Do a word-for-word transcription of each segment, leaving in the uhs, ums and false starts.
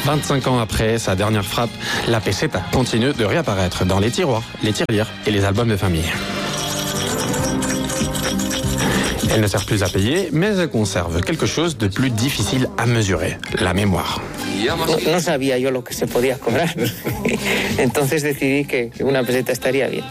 vingt-cinq ans après sa dernière frappe, la peseta continue de réapparaître dans les tiroirs, les tirelires et les albums de famille. Elle ne sert plus à payer, mais elle conserve quelque chose de plus difficile à mesurer, la mémoire. No, no sabía yo lo que se podía cobrar. Entonces decidí que una peseta estaría bien.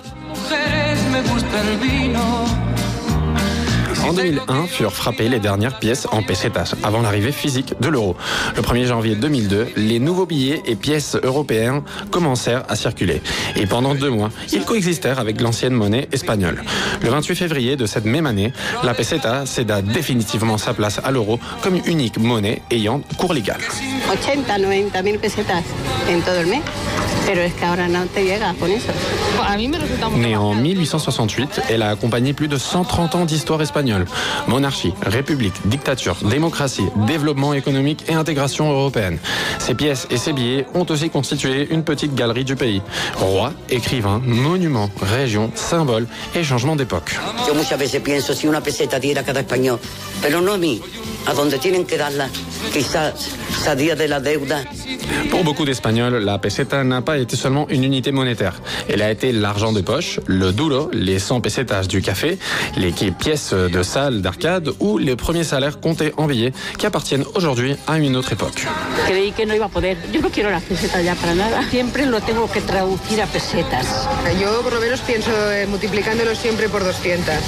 En deux mille un furent frappées les dernières pièces en pesetas avant l'arrivée physique de l'euro. Le premier janvier deux mille deux, les nouveaux billets et pièces européens commencèrent à circuler. Et pendant deux mois, ils coexistèrent avec l'ancienne monnaie espagnole. Le vingt-huit février de cette même année, la peseta céda définitivement sa place à l'euro comme unique monnaie ayant cours légal. ochenta, noventa mil pesetas en todo el mes. Pero es que ahora no te llega con eso. Née en mille huit cent soixante-huit, elle a accompagné plus de cent trente ans d'histoire espagnole. Monarchie, république, dictature, démocratie, développement économique et intégration européenne. Ces pièces et ces billets ont aussi constitué une petite galerie du pays. Rois, écrivains, monuments, régions, symboles et changements d'époque. Yo muchas veces pienso si una peseta diera cada español, pero no a mí, a donde tienen que darla, quizás salía de la deuda. Pour beaucoup d'Espagnols, la peseta n'a pas été seulement une unité monétaire. Elle a été l'argent de poche, le duro, les cent pesetas du café, les pièces de salle d'arcade ou les premiers salaires comptés en billets qui appartiennent aujourd'hui à une autre époque. Creí que no iba a poder. Yo no quiero las pesetas ya para nada. Siempre lo tengo que traducir a pesetas. Yo por lo menos pienso eh, multiplicándolo siempre por doscientas.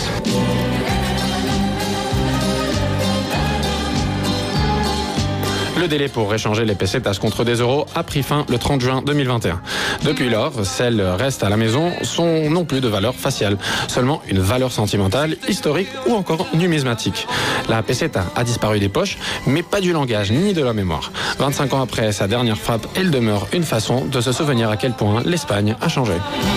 Le délai pour échanger les pesetas contre des euros a pris fin le trente juin deux mille vingt et un. Depuis lors, celles restent à la maison sont non plus de valeur faciale, seulement une valeur sentimentale, historique ou encore numismatique. La peseta a disparu des poches, mais pas du langage ni de la mémoire. vingt-cinq ans après sa dernière frappe, elle demeure une façon de se souvenir à quel point l'Espagne a changé.